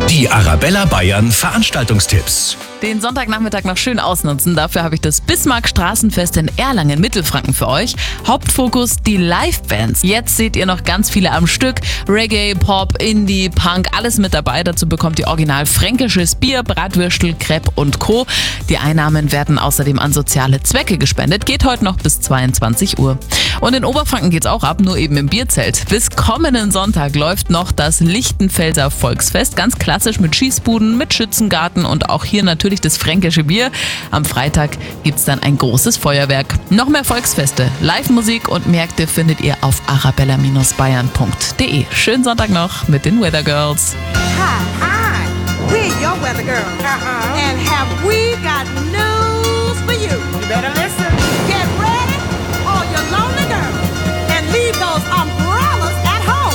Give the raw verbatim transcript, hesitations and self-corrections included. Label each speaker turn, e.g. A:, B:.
A: Die Arabella Bayern Veranstaltungstipps.
B: Den Sonntagnachmittag noch schön ausnutzen. Dafür habe ich das Bismarck-Straßenfest in Erlangen, Mittelfranken für euch. Hauptfokus die Live-Bands. Jetzt seht ihr noch ganz viele am Stück. Reggae, Pop, Indie, Punk, alles mit dabei. Dazu bekommt ihr original fränkisches Bier, Bratwürstel, Crepe und Co. Die Einnahmen werden außerdem an soziale Zwecke gespendet. Geht heute noch bis zweiundzwanzig Uhr. Und in Oberfranken geht's auch ab, nur eben im Bierzelt. Bis kommenden Sonntag läuft noch das Lichtenfelser Volksfest. Ganz klassisch mit Schießbuden, mit Schützengarten und auch hier natürlich das fränkische Bier. Am Freitag gibt's dann ein großes Feuerwerk. Noch mehr Volksfeste, Live-Musik und Märkte findet ihr auf arabella Bayern punkt de. Schönen Sonntag noch mit den Weather Girls.
C: Hi, hi, we're your weather girls. Uh-huh. And have we got news for you? You better listen.